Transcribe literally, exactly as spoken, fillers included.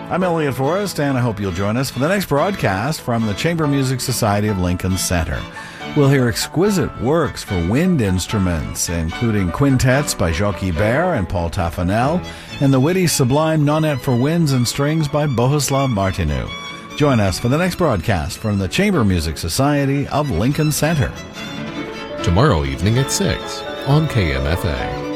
I'm Elliot Forrest, and I hope you'll join us for the next broadcast from the Chamber Music Society of Lincoln Center. We'll hear exquisite works for wind instruments, including quintets by Jacques Ibert and Paul Taffanel, and the witty sublime Nonette for winds and strings by Bohuslav Martinu. Join us for the next broadcast from the Chamber Music Society of Lincoln Center. Tomorrow evening at six on K M F A.